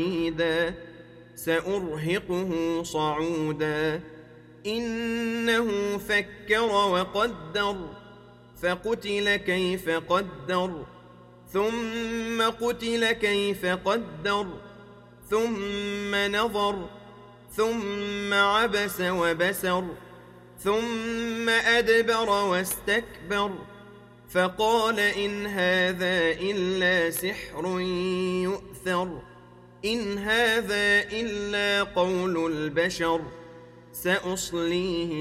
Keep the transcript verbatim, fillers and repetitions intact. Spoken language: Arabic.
عنيدا سأرهقه صعودا إنه فكر وقدر فقتل كيف قدر ثم قتل كيف قدر ثم نظر ثم عبس وبسر ثم أدبر واستكبر فقال إن هذا إلا سحر يؤثر إن هذا إلا قول البشر سأصليه